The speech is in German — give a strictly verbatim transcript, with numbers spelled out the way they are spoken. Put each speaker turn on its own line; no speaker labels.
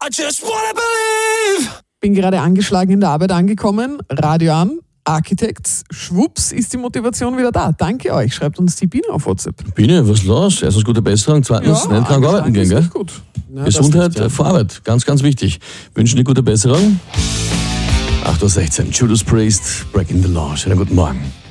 I just wanna believe.
Bin gerade angeschlagen in der Arbeit angekommen, Radio an, Architects, schwupps ist die Motivation wieder da. Danke euch, schreibt uns die Biene auf WhatsApp.
Biene, was ist los? Erstens gute Besserung, zweitens nicht krank arbeiten gehen, gell?
Gut. Ja,
Gesundheit
nicht, ja.
vor Arbeit, ganz, ganz wichtig. Wünschen dir gute Besserung. acht Uhr sechzehn, Judas Priest, Breaking the Law. Schönen guten Morgen.